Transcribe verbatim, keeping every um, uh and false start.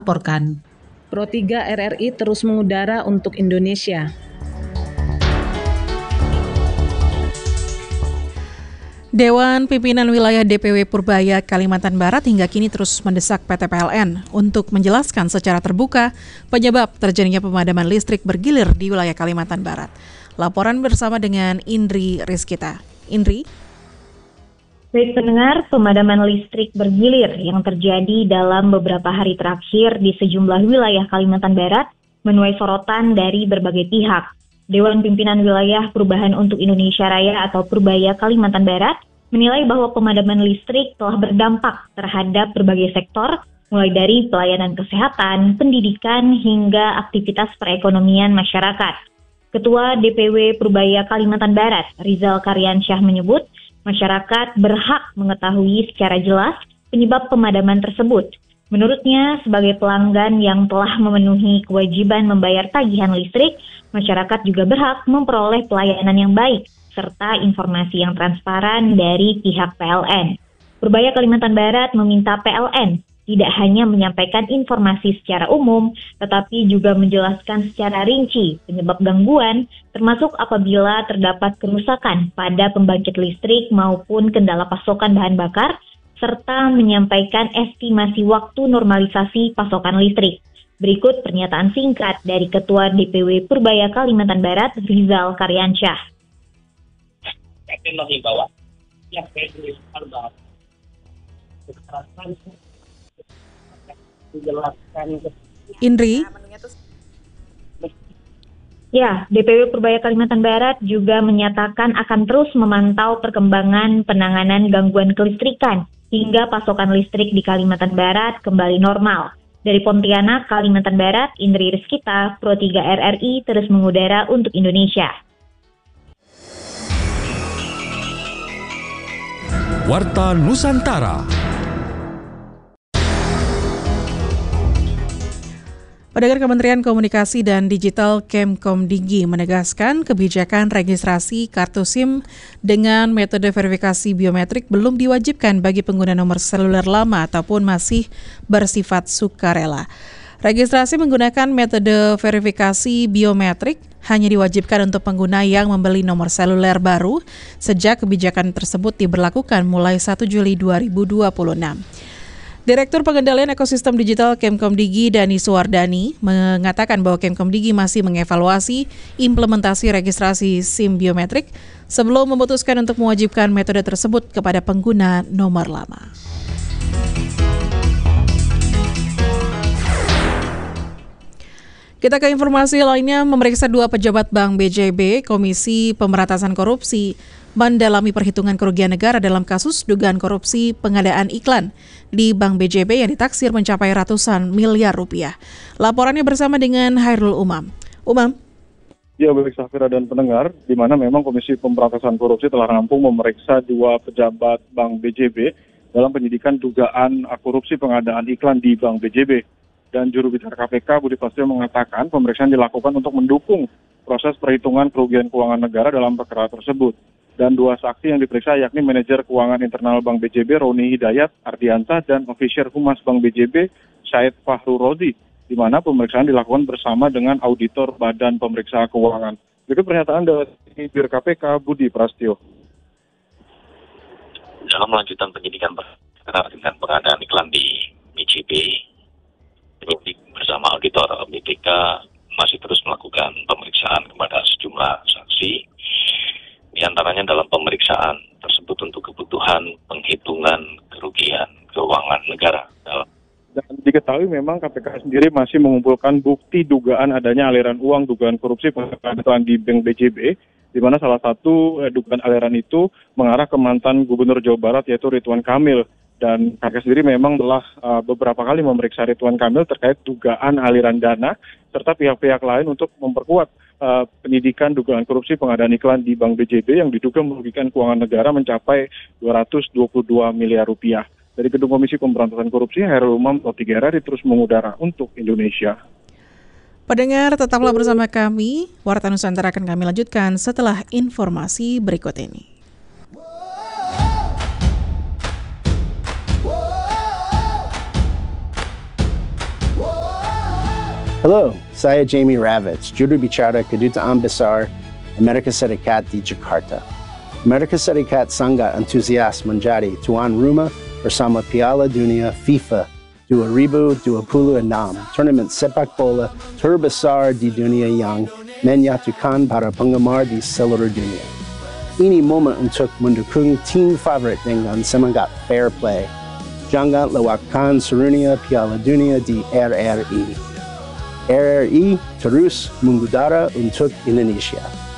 Laporkan. Pro tiga R R I terus mengudara untuk Indonesia. Dewan Pimpinan Wilayah D P W Purbaya Kalimantan Barat hingga kini terus mendesak P T P L N untuk menjelaskan secara terbuka penyebab terjadinya pemadaman listrik bergilir di wilayah Kalimantan Barat. Laporan bersama dengan Indri Rizkita. Indri? Baik pendengar, pemadaman listrik bergilir yang terjadi dalam beberapa hari terakhir di sejumlah wilayah Kalimantan Barat menuai sorotan dari berbagai pihak. Dewan Pimpinan Wilayah Perubahan untuk Indonesia Raya atau Purbaya Kalimantan Barat menilai bahwa pemadaman listrik telah berdampak terhadap berbagai sektor, mulai dari pelayanan kesehatan, pendidikan, hingga aktivitas perekonomian masyarakat. Ketua D P W Purbaya Kalimantan Barat, Rizal Karyansyah menyebut, masyarakat berhak mengetahui secara jelas penyebab pemadaman tersebut. Menurutnya, sebagai pelanggan yang telah memenuhi kewajiban membayar tagihan listrik, masyarakat juga berhak memperoleh pelayanan yang baik, serta informasi yang transparan dari pihak P L N. Purbaya Kalimantan Barat meminta P L N tidak hanya menyampaikan informasi secara umum, tetapi juga menjelaskan secara rinci penyebab gangguan, termasuk apabila terdapat kerusakan pada pembangkit listrik maupun kendala pasokan bahan bakar, serta menyampaikan estimasi waktu normalisasi pasokan listrik. Berikut pernyataan singkat dari Ketua D P W Purbaya Kalimantan Barat, Rizal Karyansyah. Indri? Ya, D P W Purbaya Kalimantan Barat juga menyatakan akan terus memantau perkembangan penanganan gangguan kelistrikan hingga pasokan listrik di Kalimantan Barat kembali normal. Dari Pontianak, Kalimantan Barat, Indri Rizkita, Pro tiga R R I terus mengudara untuk Indonesia. Warta Nusantara. Pendengar, Kementerian Komunikasi dan Digital Kemkomdigi menegaskan kebijakan registrasi kartu SIM dengan metode verifikasi biometrik belum diwajibkan bagi pengguna nomor seluler lama ataupun masih bersifat sukarela. Registrasi menggunakan metode verifikasi biometrik hanya diwajibkan untuk pengguna yang membeli nomor seluler baru sejak kebijakan tersebut diberlakukan mulai satu Juli dua ribu dua puluh enam. Direktur Pengendalian Ekosistem Digital Kemkomdigi Dani Suwardani mengatakan bahwa Kemkomdigi masih mengevaluasi implementasi registrasi SIM biometrik sebelum memutuskan untuk mewajibkan metode tersebut kepada pengguna nomor lama. Kita ke informasi lainnya, memeriksa dua pejabat Bank B J B, Komisi Pemberantasan Korupsi, mendalami perhitungan kerugian negara dalam kasus dugaan korupsi pengadaan iklan di Bank B J B yang ditaksir mencapai ratusan miliar rupiah. Laporannya bersama dengan Hairul Umam. Umam. Ya, baik Safira dan pendengar, di mana memang Komisi Pemberantasan Korupsi telah rampung memeriksa dua pejabat Bank B J B dalam penyidikan dugaan korupsi pengadaan iklan di Bank B J B. Dan juru bicara K P K Budi Prasetyo mengatakan pemeriksaan dilakukan untuk mendukung proses perhitungan kerugian keuangan negara dalam perkara tersebut. Dan dua saksi yang diperiksa yakni manajer keuangan internal Bank B J B Roni Hidayat Ardianta dan ofisier humas Bank B J B Syed Fahru Rozi, di mana pemeriksaan dilakukan bersama dengan auditor Badan Pemeriksa Keuangan. Berikut pernyataan dari Bir K P K Budi Prasetyo. Dalam melanjutan penyidikan berkaitan dengan pengadaan iklan di B J B, penyidik bersama auditor B P K masih terus melakukan pemeriksaan kepada sejumlah saksi, di antaranya dalam pemeriksaan tersebut untuk kebutuhan penghitungan kerugian keuangan negara. Dan diketahui memang K P K sendiri masih mengumpulkan bukti dugaan adanya aliran uang, dugaan korupsi pengadaan di Bank B J B, di mana salah satu eh, dugaan aliran itu mengarah ke mantan Gubernur Jawa Barat yaitu Ridwan Kamil. Dan K P K sendiri memang telah uh, beberapa kali memeriksa Ridwan Kamil terkait dugaan aliran dana serta pihak-pihak lain untuk memperkuat uh, penyidikan dugaan korupsi pengadaan iklan di Bank B J B yang diduga merugikan keuangan negara mencapai dua ratus dua puluh dua miliar rupiah. Dari Gedung Komisi Pemberantasan Korupsi, Hairul Umam, Pro tiga R R I terus mengudara untuk Indonesia. Pendengar, tetaplah bersama kami. Warta Nusantara akan kami lanjutkan setelah informasi berikut ini. Halo, saya Jamie Ravitz, juru bicara Kedutaan Besar Amerika Serikat di Jakarta. Amerika Serikat sangat antusias menjadi tuan rumah bersama Piala Dunia FIFA dua ribu dua puluh enam, turnamen sepak bola terbesar di dunia yang menyatukan para penggemar di seluruh dunia. Ini momen untuk mendukung tim favorit dengan semangat fair play. Jangan lewatkan serunya Piala Dunia di R R I. R R I terus mengudara untuk Indonesia.